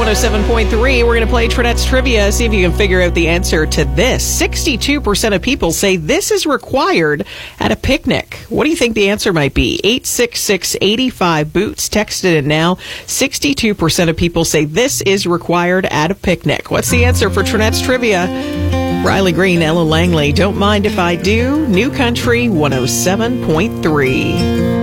107.3. We're going to play Trinette's Trivia. See if you can figure out the answer to this. 62% of people say this is required at a picnic. What do you think the answer might be? 866-85-BOOTS. Text it in now. 62% of people say this is required at a picnic. What's the answer for Trinette's Trivia? Riley Green, Ella Langley. Don't mind if I do. New Country 107.3.